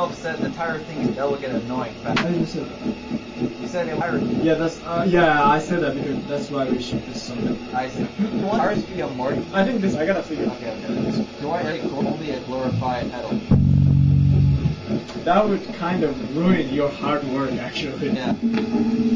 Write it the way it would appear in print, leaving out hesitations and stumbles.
yourself said the entire thing is that will get annoying fast. I didn't say that. You said it pirate. Yeah, I said that because that's why we shoot this song. I see. You want RSP on Morty? I think this, I gotta figure out. Okay. Do I take only a glorified pedal? That would kind of ruin your hard work, actually. Yeah.